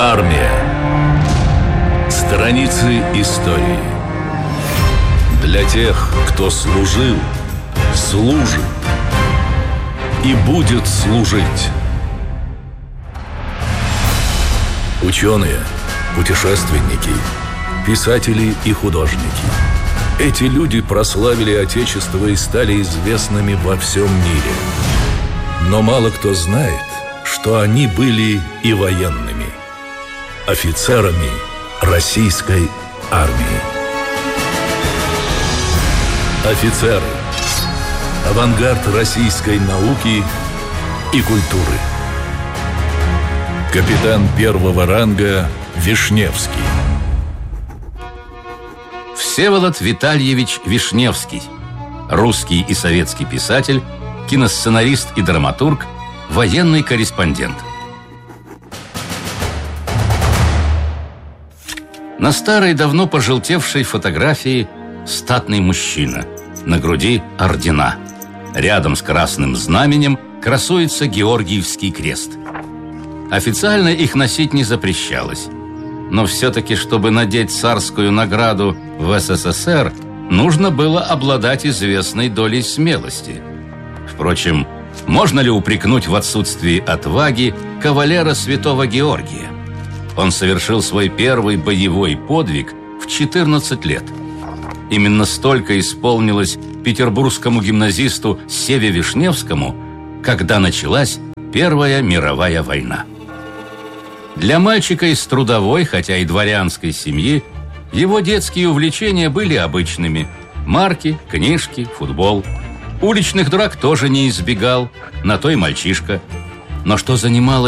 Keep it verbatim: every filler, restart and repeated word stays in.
Армия. Страницы истории. Для тех, кто служил, служит и будет служить. Ученые, путешественники, писатели и художники. Эти люди прославили Отечество и стали известными во всем мире. Но мало кто знает, что они были и военными, офицерами российской армии. Офицеры. Авангард российской науки и культуры. Капитан первого ранга Вишневский. Всеволод Витальевич Вишневский. Русский и советский писатель, киносценарист и драматург, военный корреспондент. На старой, давно пожелтевшей фотографии статный мужчина. На груди ордена. Рядом с красным знаменем красуется Георгиевский крест. Официально их носить не запрещалось. Но все-таки, чтобы надеть царскую награду в СССР, нужно было обладать известной долей смелости. Впрочем, можно ли упрекнуть в отсутствии отваги кавалера святого Георгия? Он совершил свой первый боевой подвиг в четырнадцать лет. Именно столько исполнилось петербургскому гимназисту Севе Вишневскому, когда началась Первая мировая война. Для мальчика из трудовой, хотя и дворянской семьи, его детские увлечения были обычными: марки, книжки, футбол. Уличных драк тоже не избегал, на то и мальчишка. Но что занимало